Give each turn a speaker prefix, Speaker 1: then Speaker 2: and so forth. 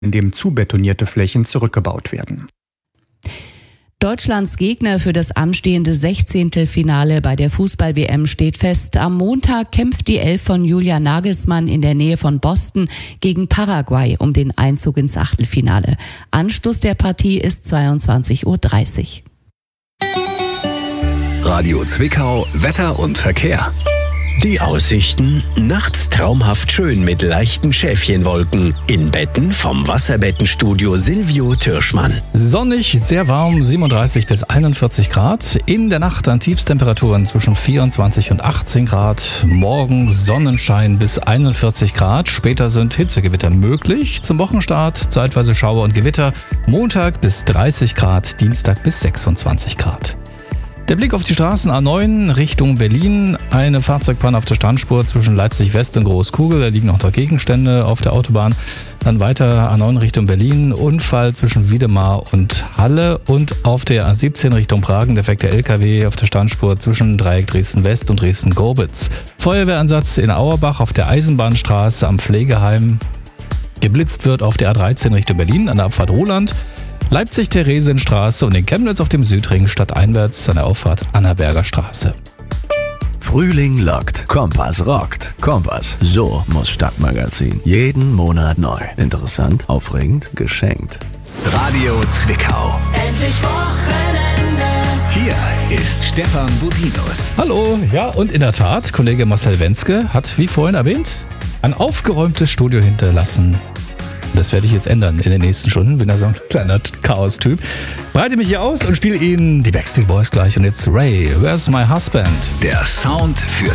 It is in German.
Speaker 1: in dem zubetonierte Flächen zurückgebaut werden.
Speaker 2: Deutschlands Gegner für das anstehende 16. Finale bei der Fußball-WM steht fest. Am Montag kämpft die Elf von Julian Nagelsmann in der Nähe von Boston gegen Paraguay um den Einzug ins Achtelfinale. Anstoß der Partie ist 22:30 Uhr.
Speaker 3: Radio Zwickau, Wetter und Verkehr.
Speaker 4: Die Aussichten: nachts traumhaft schön mit leichten Schäfchenwolken. In Betten vom Wasserbettenstudio Silvio Türschmann.
Speaker 5: Sonnig, sehr warm, 37 bis 41 Grad. In der Nacht dann Tiefstemperaturen zwischen 24 und 18 Grad. Morgen Sonnenschein bis 41 Grad. Später sind Hitzegewitter möglich. Zum Wochenstart zeitweise Schauer und Gewitter. Montag bis 30 Grad, Dienstag bis 26 Grad. Der Blick auf die Straßen A9 Richtung Berlin. Eine Fahrzeugpanne auf der Standspur zwischen Leipzig West und Großkugel. Da liegen noch da Gegenstände auf der Autobahn. Dann weiter A9 Richtung Berlin. Unfall zwischen Wiedemar und Halle. Und auf der A17 Richtung Prag ein defekter LKW auf der Standspur zwischen Dreieck Dresden West und Dresden Gorbitz. Feuerwehreinsatz in Auerbach auf der Eisenbahnstraße am Pflegeheim. Geblitzt wird auf der A13 Richtung Berlin an der Abfahrt Roland. Leipzig-Theresienstraße und in Chemnitz auf dem Südring stadteinwärts an der Auffahrt Annaberger Straße.
Speaker 4: Frühling lockt, Kompass rockt. Kompass, so muss Stadtmagazin. Jeden Monat neu. Interessant, aufregend, geschenkt.
Speaker 3: Radio Zwickau.
Speaker 6: Endlich Wochenende.
Speaker 3: Hier ist Stefan Budinus.
Speaker 5: Hallo, ja, und in der Tat, Kollege Marcel Wenzke hat, wie vorhin erwähnt, ein aufgeräumtes Studio hinterlassen. Das werde ich jetzt ändern in den nächsten Stunden. Bin da so ein kleiner Chaos-Typ. Breite mich hier aus und spiele Ihnen die Backstreet Boys gleich. Und jetzt Ray, Where's My Husband?
Speaker 3: Der Sound für